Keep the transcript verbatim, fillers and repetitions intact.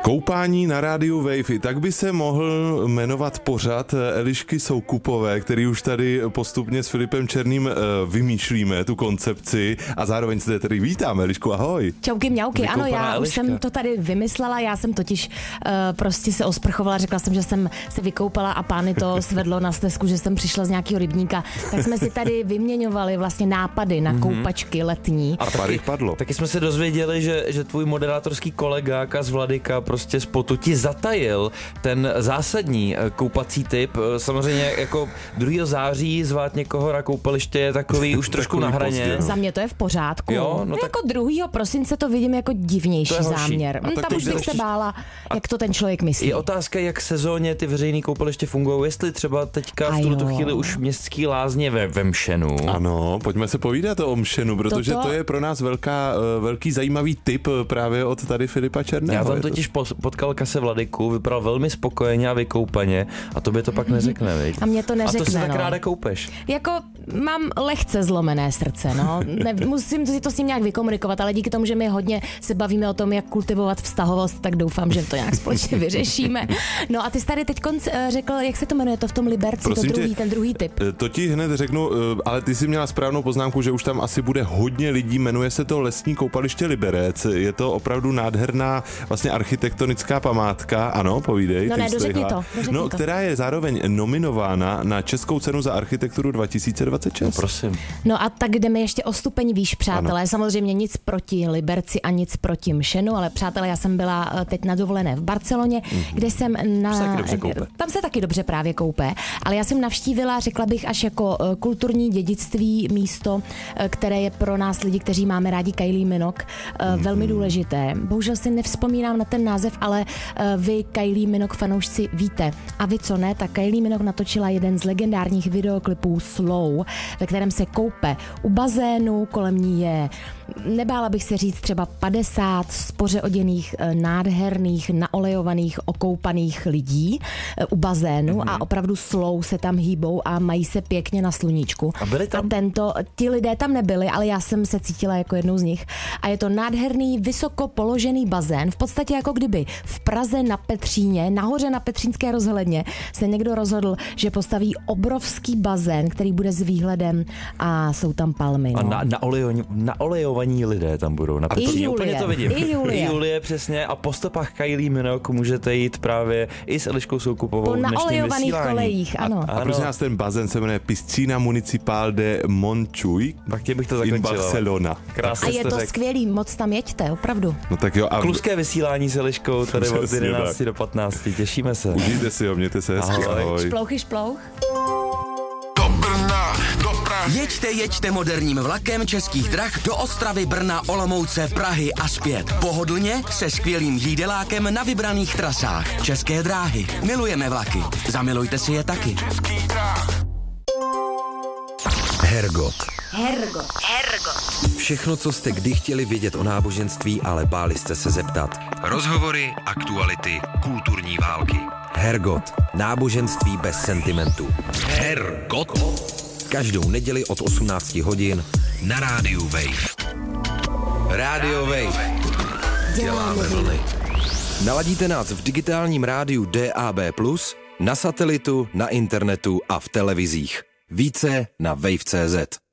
Koupání na rádiu Wave, tak by se mohl jmenovat pořad Elišky Soukupové, který už tady postupně s Filipem Černým vymýšlíme, tu koncepci, a zároveň zde tedy vítáme. Elišku, ahoj. Čauky mňauky, Vykoupaná ano, já Eliška. už jsem to tady vymyslela, já jsem totiž uh, prostě se osprchovala, řekla jsem, že jsem se vykoupala a pány to svedlo na stezku, že jsem přišla z nějakého rybníka, tak jsme si tady vyměňovali vlastně nápady na koupačky letní. A pár jich padlo. Taky jsme se dozvěděli, že, že tvůj moderátorský kolega Kaz Vladyka prostě z potu ti zatajil ten zásadní koupací tip. Samozřejmě jako druhého září zvát někoho na koupaliště je takový už trošku na hraně. pozdě, no. Za mě to je v pořádku. Jo, no no tak- jako druhého prosince to vidím jako divnější To je horší. záměr. A Hm, tak tam to už jde bych se ještě- bála, jak to ten člověk myslí. Je otázka, jak sezóně ty veřejné koupaliště fungují, jestli třeba teďka v A tuto jo. chvíli už městský lázně ve, ve Mšenu. Ano, pojďme se povídat o Mšenu, protože Toto- to je pro nás velká, eh, velký zajímavý tip právě od tady Filipa Černého. Já tam Je to- totiž pos- potkal Kase Vladyku, vypadal velmi spokojeně a vykoupaně a tobě to pak neřekne, viď? A mě to A to neřekne, se tak no. ráda koupeš. Jako mám lehce zlomené srdce, no. Ne, musím si to s ním nějak vykomunikovat, ale díky tomu, že my hodně se bavíme o tom, jak kultivovat vztahovost, tak doufám, že to nějak společně vyřešíme. No a ty jsi tady teď řekl, jak se to jmenuje, to v tom Liberci, Prosím to druhý, tě, ten druhý typ. Eh, To ti hned řeknu, eh, ale ty jsi měla správnou poznámku, že už tam asi bude hodně lidí, jmenuje se to Lesní koupaliště Liberec, je to opravdu nádherná vlastně architektonická památka, ano, povídej. No ty ne, jsi dořekni hla- to, dořekni No, to. která je zároveň nominována na Českou cenu za architekturu dva tisíce dvacet šest. Prosím. No a tak jdeme ještě o stupeň výš, přátelé. Ano. Samozřejmě nic proti Liberci a nic proti Mšenu, ale přátelé, já jsem byla eh, teď na dovolené v Barceloně, mm-hmm. kde jsem na... Tam se taky dobře koupe. Tam se taky dobře právě koupe, ale já jsem navštívila, řekla bych, až jako eh, kulturní dědictví místo, eh, které je pro nás lidi, kteří máme rádi Kylie Minogue, eh, mm-hmm. velmi důležité. Bohužel si nevzpomínám na ten název, ale eh, vy Kylie Minogue fanoušci víte. A vy co ne, tak Kylie Minogue natočila jeden z legendárních videoklipů Slow, ve kterém se koupe u bazénu, kolem ní je, nebála bych se říct, třeba padesát spoře oděných, eh, nádherných, naolejovaných, okoupaných lidí eh, u bazénu mm-hmm. a opravdu slow se tam hýbou a mají se pěkně na sluníčku. A byli tam? A tento, ti lidé tam nebyli, ale já jsem se cítila jako jednou z nich. A je to nádherný, vysoko položený bazén, v podstatě jako kdyby v Praze na Petříně, nahoře na Petřínské rozhledně, se někdo rozhodl, že postaví obrovský bazén, který bude s výhledem a jsou tam palmy. A No. na, na, olejo, na olejovaní lidé tam budou. Na Petříně. Julie. Úplně to vidím. I Julie. I Julie, přesně. A po stopách Kylie Minogue můžete jít právě i s Eliškou Soukupovou Po v dnešním naolejovaných vysílání. kolejích, ano. A prosím nás, ten bazén se jmenuje Piscina Municipal de Montjuïc Tak tě bych to in zakončil. Barcelona. Krásně A je jste to řekl. skvělý, moc tam jeďte, opravdu. No tak jo, a Kluské vysílání s Eliškou tady od Přesně jedenácti tak. do patnácti. Těšíme se. užijte si ho, mějte se hezky, Ahoj. ahoj. Šplouchy, šplouch. Do Brna, do Prahy. Jeďte, jeďte moderním vlakem Českých drah do Ostravy, Brna, Olomouce, Prahy a zpět. Pohodlně se skvělým jídelákem na vybraných trasách. České dráhy. Milujeme vlaky. Zamilujte si je taky. Českých drah. Hergot. Hergot. Hergot. Všechno, co jste kdy chtěli vědět o náboženství, ale báli jste se zeptat. Rozhovory, aktuality, kulturní války. Hergot. Náboženství bez sentimentu. Hergot. Každou neděli od osmnácti hodin na rádiu Wave. Rádio Wave. Děláme vlny. Naladíte nás v digitálním rádiu D A B plus, na satelitu, na internetu a v televizích. Více na wave tečka cé zet.